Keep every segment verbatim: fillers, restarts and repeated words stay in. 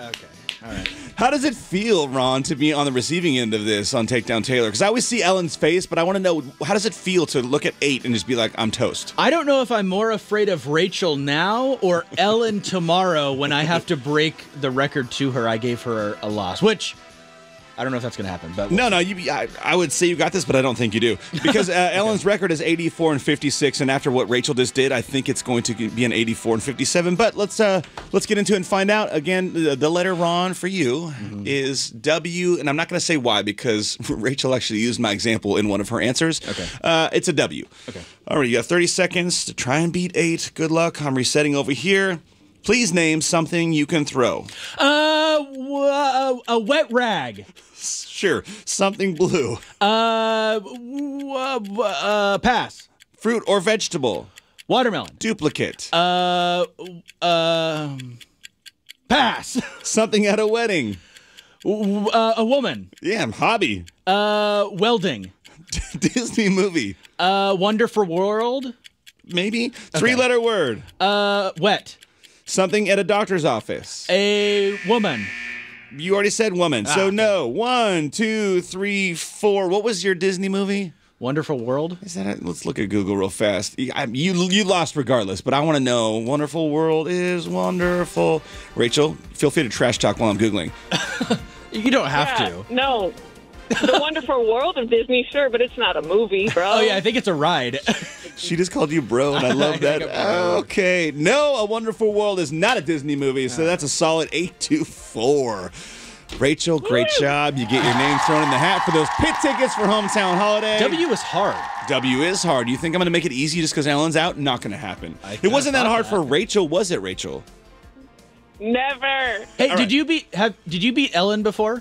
Okay. All right. How does it feel, Ron, to be on the receiving end of this on Takedown Taylor? Because I always see Ellen's face, but I want to know, how does it feel to look at eight and just be like, I'm toast? I don't know if I'm more afraid of Rachel now or Ellen tomorrow when I have to break the record to her. I gave her a loss, which I don't know if that's going to happen. But we'll no, see. no, you. I, I would say you got this, but I don't think you do. Because uh, Ellen's record is eighty-four and fifty-six, and after what Rachel just did, I think it's going to be an eighty-four and fifty-seven. But let's uh, let's get into it and find out. Again, the, the letter Ron for you mm-hmm. is W, and I'm not going to say why because Rachel actually used my example in one of her answers. Okay. Uh, it's a W. Okay. All right, you got thirty seconds to try and beat eight. Good luck. I'm resetting over here. Please name something you can throw. Uh, w- uh a wet rag. Sure. Something blue. Uh, w- uh, uh, pass. Fruit or vegetable. Watermelon. Duplicate. Uh, uh, pass. Something at a wedding. W- uh, a woman. Yeah, hobby. Uh, welding. Disney movie. Uh, Wonderful World. Maybe. Three-letter okay. word. Uh, wet. Something at a doctor's office. A woman. You already said woman, ah, so okay. no. One, two, three, four. What was your Disney movie? Wonderful World. Is that it? Let's look at Google real fast. You you, you lost regardless, but I want to know. Wonderful World is wonderful. Rachel, feel free to trash talk while I'm Googling. You don't have yeah, to. No. The Wonderful World of Disney, sure, but it's not a movie, bro. Oh, yeah, I think it's a ride. She just called you bro, and I love that. Okay. No, A Wonderful World is not a Disney movie, so that's a solid eight to four. Rachel, great Woo! job. You get your name thrown in the hat for those pit tickets for Hometown Holiday. W is hard. W is hard. You think I'm going to make it easy just because Ellen's out? Not going to happen. It wasn't that hard that. for Rachel, was it, Rachel? Never. Hey, All did right. you beat have did you beat Ellen before?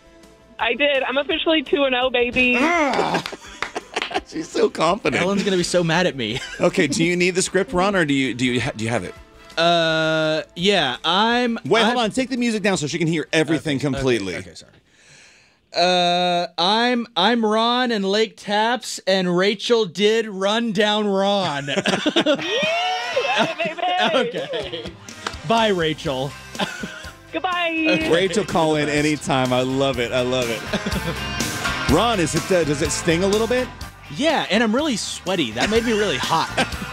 I did. I'm officially two and oh, baby. She's so confident. Ellen's going to be so mad at me. Okay, do you need the script, Ron, or do you do you ha- do you have it? Uh, yeah, I'm... Wait, I'm, hold on. Take the music down so she can hear everything okay, completely. Okay, okay, sorry. Uh, I'm I'm Ron and Lake Taps, and Rachel did run down Ron. Yeah, baby. Okay. Bye, Rachel. Goodbye. Rachel, call in anytime. I love it. I love it. Ron, is it? Uh, does it sting a little bit? Yeah, and I'm really sweaty. That made me really hot.